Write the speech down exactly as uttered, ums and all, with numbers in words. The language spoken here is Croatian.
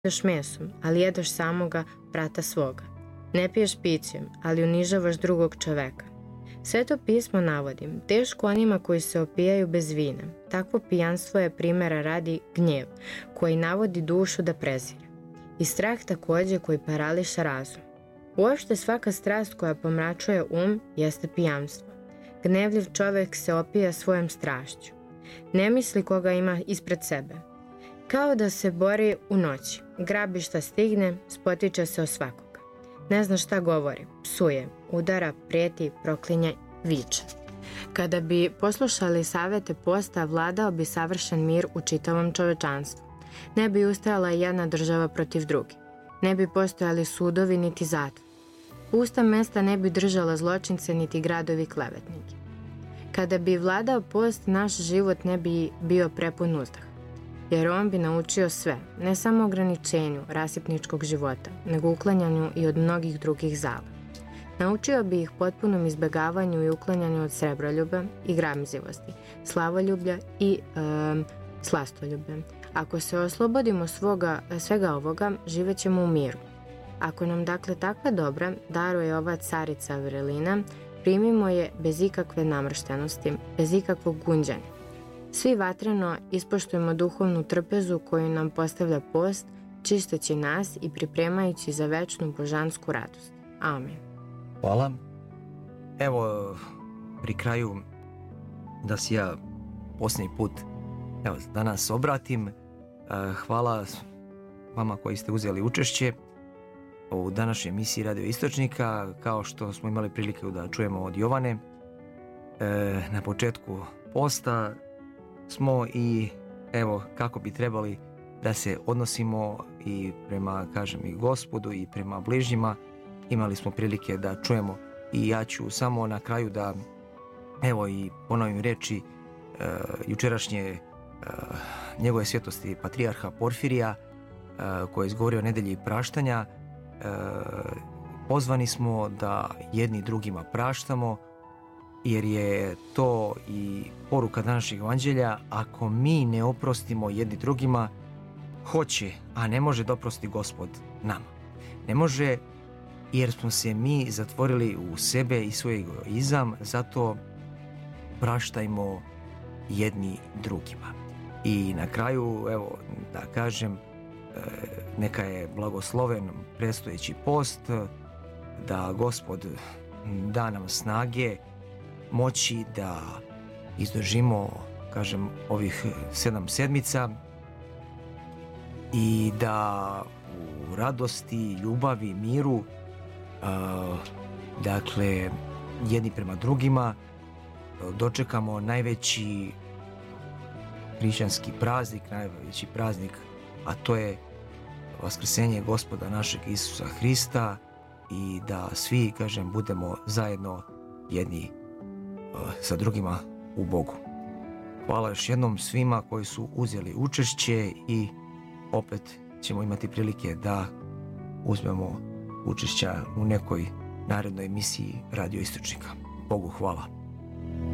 jedeš mesom, ali jedeš samoga brata svoga. Ne piješ pićem, ali unižavaš drugog čoveka. Sveto pismo navodi, teško onima koji se opijaju bez vina. Takvo pijanstvo je primjera radi gnjev, koji navodi dušu da prezire. I strah također koji parališa razum. Uopšte svaka strast koja pomračuje um jeste pijanstvo. Gnevljiv čovjek se opija svojom strašću. Ne misli koga ima ispred sebe. Kao da se bori u noći. Grabi šta stigne, spotiče se o svakoga. Ne zna šta govori, psuje, udara, prijeti, proklinje, viče. Kada bi poslušali savjete posta, vladao bi savršen mir u čitavom čovečanstvu. Ne bi ustajala jedna država protiv druge. Ne bi postojali sudovi niti zatvor. Pusta mesta ne bi držala zločince niti gradovi klevetnike. Kada bi vladao post, naš život ne bi bio prepun uzdah. Jer on bi naučio sve, ne samo ograničenju rasipničkog života, nego uklanjanju i od mnogih drugih zala. Naučio bi ih potpunom izbjegavanju i uklanjanju od srebroljuba i gramzivosti, slavoljublja i um, slastoljublja. Ako se oslobodimo svoga, svega ovoga, živet ćemo u miru. Ako nam dakle takva dobra daruje ova carica Avrelina, primimo je bez ikakve namrštenosti, bez ikakvog gunđanja. Svi vatreno ispoštujemo duhovnu trpezu koju nam postavlja post, čisteći nas i pripremajući za večnu božansku radost. Amen. Hvala. Evo, pri kraju da si ja posljednji put evo, danas obratim. Hvala vama koji ste uzeli učešće u današnjoj emisiji Radio Istočnika, kao što smo imali prilike da čujemo od Jovane. Na početku posta smo i evo kako bi trebali da se odnosimo i prema, kažem, i Gospodu i prema bližnjima. Imali smo prilike da čujemo i ja ću samo na kraju da evo i ponovim reči e, jučerašnje e, njegove svjetosti patrijarha Porfirija e, koji je izgovorio o nedelji praštanja. E, pozvani smo da jedni drugima praštamo, jer je to i poruka današnjeg evanđelja. Ako mi ne oprostimo jedni drugima, hoće, a ne može da oprosti Gospod nama. Ne može, jer smo se mi zatvorili u sebe i svoj egoizam, zato praštajmo jedni drugima. I na kraju, evo, da kažem, neka je blagosloven predstojeći post, da Gospod da nam snage, moći da izdržimo, kažem, ovih sedam sedmica i da u radosti, ljubavi, miru, uh, dakle, jedni prema drugima dočekamo najveći hrišćanski praznik, najveći praznik, a to je vaskrsenje Gospoda našeg Isusa Hrista, i da svi, kažem, budemo zajedno jedni sa drugima u Bogu. Hvala još jednom svima koji su uzeli učešće i opet ćemo imati prilike da uzmemo učešća u nekoj narednoj emisiji Radio Istočnika. Bogu hvala.